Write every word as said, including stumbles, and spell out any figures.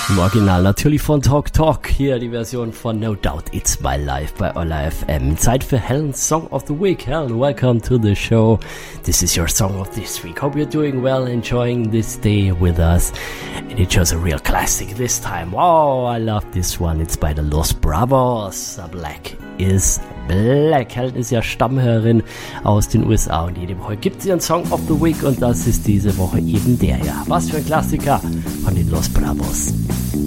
Im Original natürlich von Talk Talk. Hier die Version von No Doubt It's My Life bei Olla F M. Zeit für Helen's Song of the Week. Helen, welcome to the show. This is your song of this week. Hope you're doing well, enjoying this day with us. And it chose a real classic this time. Wow, I love this one. It's by the Los Bravos. Black is Black. Helen ist ja Stammhörerin aus den U S A und jede Woche gibt es ihren Song of the Week und das ist diese Woche eben der ja. Was für ein Klassiker von den Los Bravos.